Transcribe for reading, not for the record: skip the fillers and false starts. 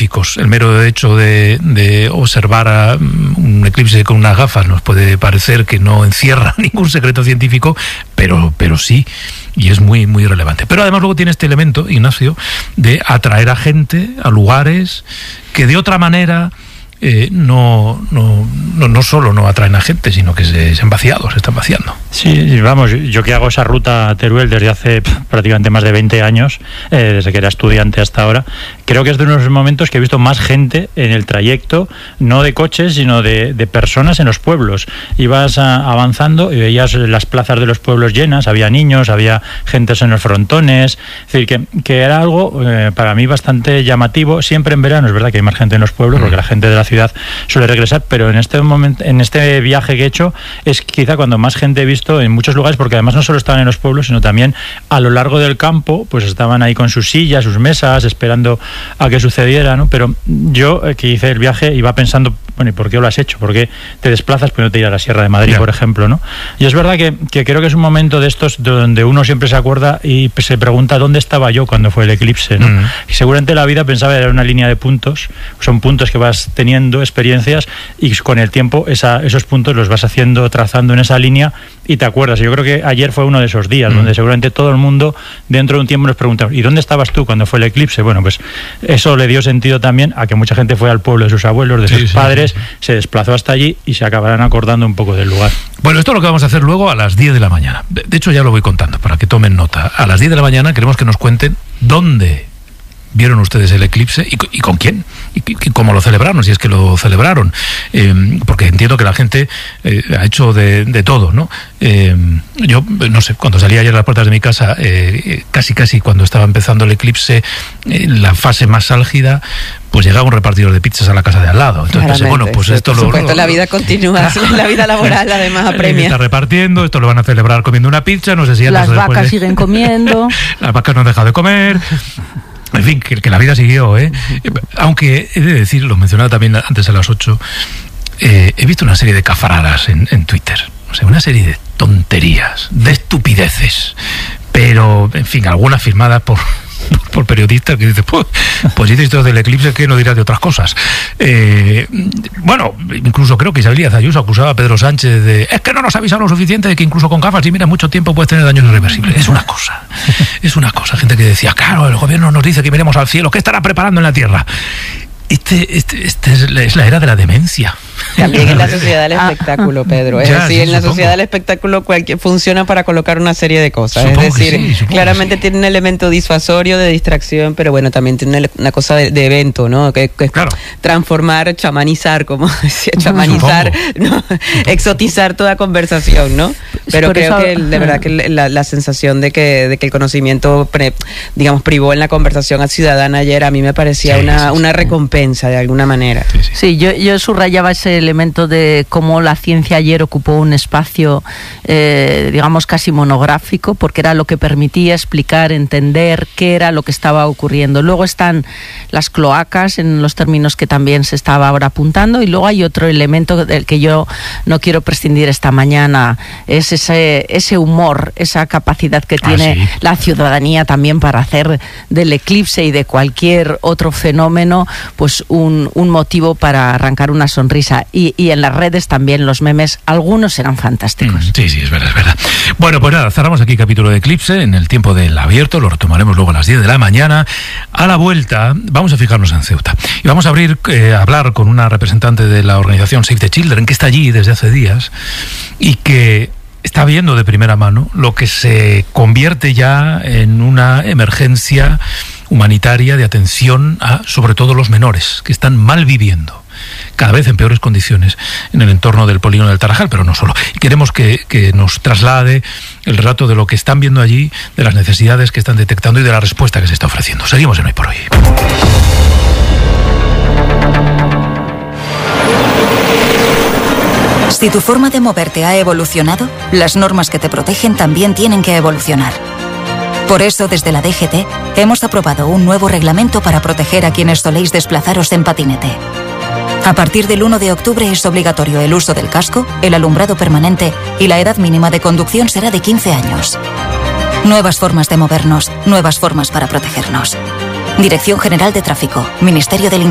científicos. El mero hecho de observar un eclipse con unas gafas nos puede parecer que no encierra ningún secreto científico, pero sí, y es muy, muy relevante. Pero además luego tiene este elemento, Ignacio, de atraer a gente, a lugares que de otra manera no solo no atraen a gente, sino que se están vaciando. Sí, vamos, yo que hago esa ruta a Teruel desde hace prácticamente más de 20 años, desde que era estudiante hasta ahora, creo que es de unos momentos que he visto más gente en el trayecto, no de coches, sino de personas en los pueblos. Ibas avanzando y veías las plazas de los pueblos llenas, había niños, había gente en los frontones, es decir, que era algo para mí bastante llamativo. Siempre en verano es verdad que hay más gente en los pueblos, porque la gente de la ciudad suele regresar, pero en este momento, en este viaje que he hecho, es quizá cuando más gente he visto en muchos lugares, porque además no solo estaban en los pueblos, sino también a lo largo del campo, pues estaban ahí con sus sillas, sus mesas, esperando a que sucediera, ¿no? Pero yo, que hice el viaje, iba pensando, bueno, ¿y por qué lo has hecho? ¿Por qué te desplazas pero no te ir a la Sierra de Madrid, por ejemplo, ¿no? Y es verdad que creo que es un momento de estos donde uno siempre se acuerda y se pregunta ¿dónde estaba yo cuando fue el eclipse, ¿no? Y seguramente la vida pensaba era una línea de puntos, son puntos que vas teniendo experiencias y con el tiempo esos puntos los vas haciendo, trazando en esa línea y te acuerdas. Yo creo que ayer fue uno de esos días donde seguramente todo el mundo dentro de un tiempo nos preguntaba ¿y dónde estabas tú cuando fue el eclipse? Bueno, pues eso le dio sentido también a que mucha gente fue al pueblo de sus abuelos, de sus padres, se desplazó hasta allí y se acabarán acordando un poco del lugar. Bueno, esto es lo que vamos a hacer luego a las 10 de la mañana. De hecho, ya lo voy contando para que tomen nota. A las 10 de la mañana queremos que nos cuenten dónde vieron ustedes el eclipse y con quién y cómo lo celebraron, si es que lo celebraron, porque entiendo que la gente ha hecho de todo, ¿no? Yo no sé, cuando salí ayer a las puertas de mi casa, casi cuando estaba empezando el eclipse, la fase más álgida, pues llegaba un repartidor de pizzas a la casa de al lado. Entonces pensé, bueno, pues esto por supuesto, la vida continúa, la vida laboral además apremia. Está repartiendo, esto lo van a celebrar comiendo una pizza, no sé si las vacas siguen comiendo. Las vacas no han dejado de comer. En fin, que la vida siguió, ¿eh? Aunque he de decir, lo mencionaba también antes a las 8, he visto una serie de cafaradas en Twitter. O sea, una serie de tonterías, de estupideces. Pero, en fin, algunas firmadas por periodistas que dicen, pues si esto del eclipse, ¿qué no dirás de otras cosas? Bueno, incluso creo que Isabel Díaz Ayuso acusaba a Pedro Sánchez de es que no nos ha avisado lo suficiente de que incluso con gafas y mira mucho tiempo puedes tener daños irreversibles. Es una cosa, gente que decía, claro, el gobierno nos dice que miremos al cielo, ¿qué estará preparando en la tierra? Es la era de la demencia. También en la sociedad del espectáculo, Pedro. Es decir, en la sociedad del espectáculo funciona para colocar una serie de cosas. Es decir, claramente tiene un elemento disuasorio de distracción, pero bueno, también tiene una cosa de evento, ¿no? Que es claro, transformar, chamanizar, como decía, chamanizar, ¿no? Exotizar toda conversación, ¿no? Pero creo que de verdad que la sensación de que el conocimiento, digamos, privó en la conversación ciudadana ayer, a mí me parecía una recompensa de alguna manera. Sí, yo subrayaba ese elemento de cómo la ciencia ayer ocupó un espacio, digamos, casi monográfico, porque era lo que permitía explicar, entender qué era lo que estaba ocurriendo. Luego están las cloacas, en los términos que también se estaba ahora apuntando, y luego hay otro elemento del que yo no quiero prescindir esta mañana, es ese humor, esa capacidad que tiene la ciudadanía también para hacer del eclipse y de cualquier otro fenómeno pues un motivo para arrancar una sonrisa. Y en las redes también los memes, algunos eran fantásticos. Sí, es verdad. Bueno, pues nada, cerramos aquí capítulo de Eclipse en el tiempo del abierto, lo retomaremos luego a las 10 de la mañana. A la vuelta vamos a fijarnos en Ceuta y vamos a hablar con una representante de la organización Save the Children, que está allí desde hace días y que está viendo de primera mano lo que se convierte ya en una emergencia humanitaria de atención a, sobre todo, los menores, que están mal viviendo, cada vez en peores condiciones, en el entorno del polígono del Tarajal, pero no solo. Y queremos que nos traslade el relato de lo que están viendo allí, de las necesidades que están detectando y de la respuesta que se está ofreciendo. Seguimos en Hoy por Hoy. Si tu forma de moverte ha evolucionado, las normas que te protegen también tienen que evolucionar. Por eso, desde la DGT, hemos aprobado un nuevo reglamento para proteger a quienes soléis desplazaros en patinete. A partir del 1 de octubre es obligatorio el uso del casco, el alumbrado permanente y la edad mínima de conducción será de 15 años. Nuevas formas de movernos, nuevas formas para protegernos. Dirección General de Tráfico, Ministerio del Interior.